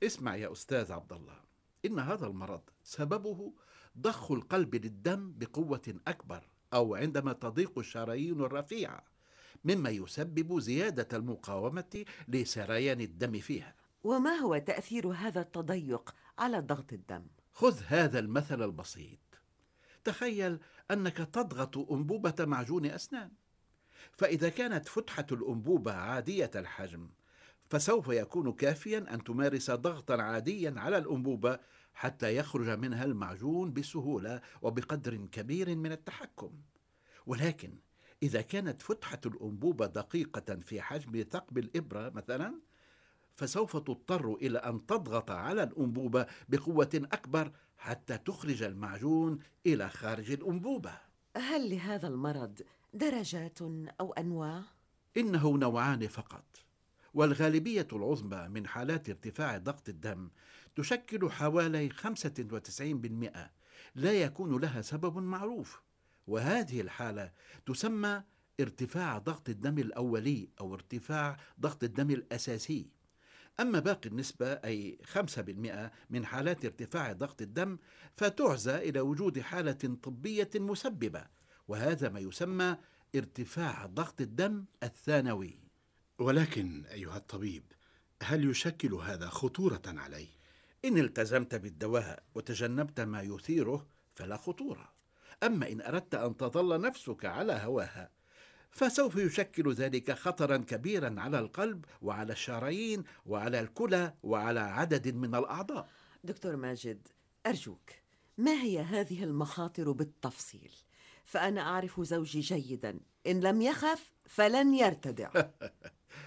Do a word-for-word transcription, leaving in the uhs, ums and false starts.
اسمع يا أستاذ عبد الله، إن هذا المرض سببه ضخ القلب للدم بقوة أكبر، أو عندما تضيق الشرايين الرفيعة، مما يسبب زيادة المقاومة لسريان الدم فيها. وما هو تأثير هذا التضيق على ضغط الدم؟ خذ هذا المثل البسيط. تخيل أنك تضغط أنبوبة معجون أسنان، فإذا كانت فتحة الأنبوبة عادية الحجم، فسوف يكون كافيا أن تمارس ضغطا عاديا على الأنبوبة حتى يخرج منها المعجون بسهولة وبقدر كبير من التحكم. ولكن إذا كانت فتحة الأنبوبة دقيقة في حجم ثقب الإبرة مثلا، فسوف تضطر إلى أن تضغط على الأنبوبة بقوة أكبر حتى تخرج المعجون إلى خارج الأنبوبة. هل لهذا المرض درجات أو أنواع؟ إنه نوعان فقط، والغالبية العظمى من حالات ارتفاع ضغط الدم تشكل حوالي خمسة وتسعين بالمئة لا يكون لها سبب معروف، وهذه الحالة تسمى ارتفاع ضغط الدم الأولي أو ارتفاع ضغط الدم الأساسي. أما باقي النسبة أي خمسة بالمئة من حالات ارتفاع ضغط الدم فتعزى إلى وجود حالة طبية مسببة، وهذا ما يسمى ارتفاع ضغط الدم الثانوي. ولكن أيها الطبيب، هل يشكل هذا خطورة علي؟ إن التزمت بالدواء وتجنبت ما يثيره فلا خطورة، أما إن أردت أن تظل نفسك على هواها فسوف يشكل ذلك خطرا كبيرا على القلب وعلى الشرايين وعلى الكلى وعلى عدد من الأعضاء. دكتور ماجد، أرجوك، ما هي هذه المخاطر بالتفصيل؟ فأنا أعرف زوجي جيدا، إن لم يخف فلن يرتدع.